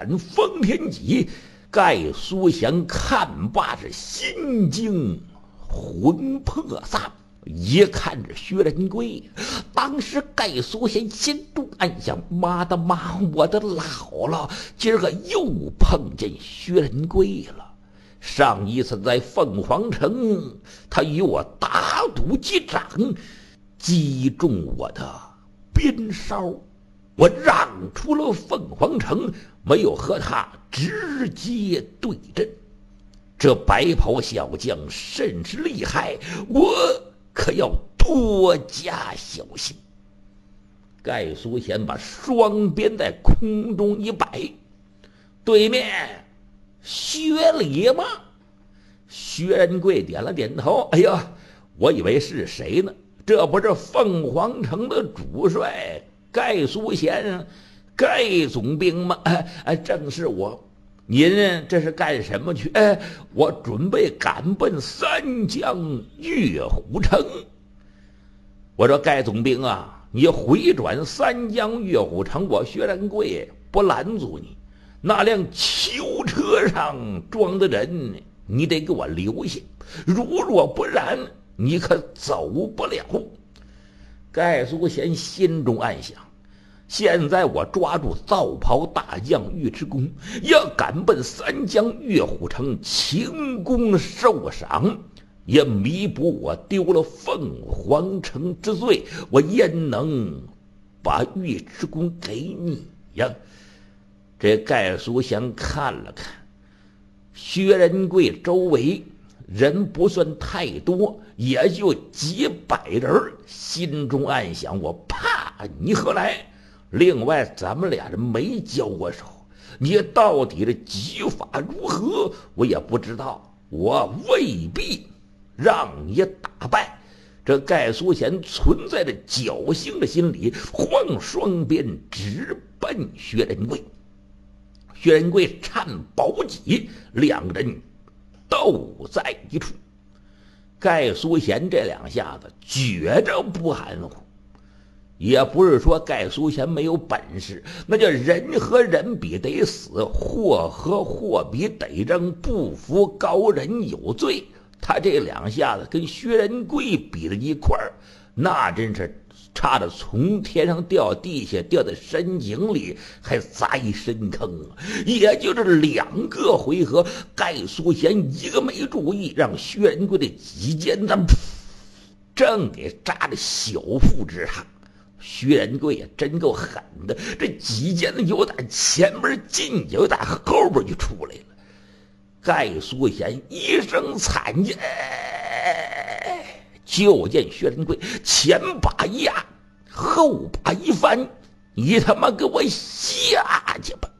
斩封天戟。盖苏贤看罢是心惊魂魄散，一看着薛仁贵，当时盖苏贤心中暗想：妈的妈，我的老了，今儿个又碰见薛仁贵了。上一次在凤凰城，他与我打赌击掌，击中我的鞭梢，我让出了凤凰城，没有和他直接对阵。这白袍小将甚是厉害，我可要多加小心。盖苏贤把双鞭在空中一摆，对面薛礼吗？薛仁贵点了点头。哎呀，我以为是谁呢？这不是凤凰城的主帅盖苏贤，盖总兵吗？正是我。您这是干什么去？我准备赶奔三江月虎城。我说盖总兵啊，你回转三江月虎城，我薛仁贵不拦阻你。那辆囚车上装的人，你得给我留下，如若不然，你可走不了。盖苏贤心中暗想，现在我抓住皂袍大将尉迟恭，要赶奔三江月虎城，请功受赏，也弥补我丢了凤凰城之罪，我焉能把尉迟恭给你呀？这盖苏贤看了看薛仁贵周围人不算太多，也就几百人，心中暗想：我怕你何来？另外咱们俩人没交过手，你到底的技法如何我也不知道，我未必让你打败。这盖苏贤存在着侥幸的心理，晃双鞭直奔薛仁贵。薛仁贵颤宝戟，两人斗在一处。盖苏贤这两下子觉着不含糊，也不是说盖苏贤没有本事，那叫人和人比得死，货和货比得扔，不服高人有罪。他这两下子跟薛仁贵比在一块儿，那真是差的从天上掉地下，掉在深井里还砸一深坑啊！也就是2个回合，盖苏贤一个没注意，让薛仁贵的戟尖子正给扎在小腹之上。薛仁贵也真够狠的，这戟尖子有打前面进，有打后边就出来了。盖苏贤一声惨叫，就见薛仁贵前把一压，后把一翻，你他妈给我下去吧！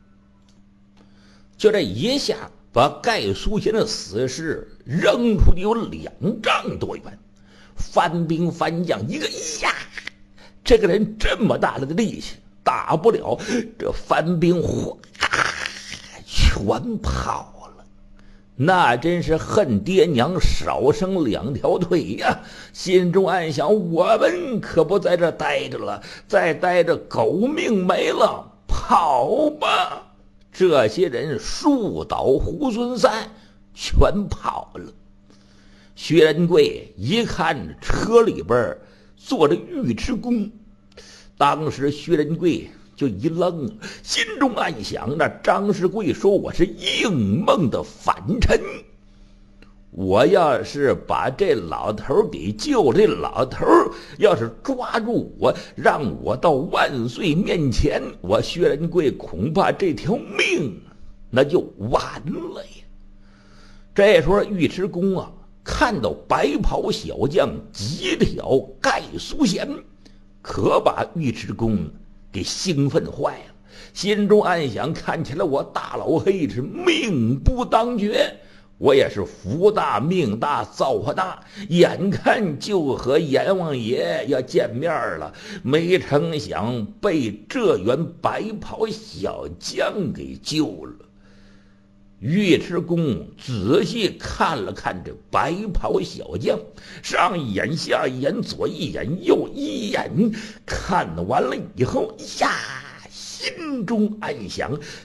就这一下，把盖苏贤的死尸扔出去有2丈多远。翻兵翻将一个呀，这个人这么大的力气打不了，这翻兵哗全跑。那真是恨爹娘少生2条腿呀！心中暗想：我们可不在这待着了，再待着狗命没了，跑吧！这些人树倒猢狲散，全跑了。薛仁贵一看车里边坐着尉迟恭，当时薛仁贵就一愣，心中暗想：那张世贵说我是应梦的反臣，我要是把这老头给救，这老头要是抓住我，让我到万岁面前，我薛仁贵恐怕这条命那就完了呀。这时候尉迟恭啊，看到白袍小将急挑盖苏贤，可把尉迟恭给兴奋坏了，心中暗想：看起来我大老黑是命不当绝，我也是福大命大造化大，眼看就和阎王爷要见面了，没成想被这员白袍小将给救了。尉迟恭仔细看了看这白袍小将，上一眼下一眼左一眼右一眼，看完了以后呀，心中暗想：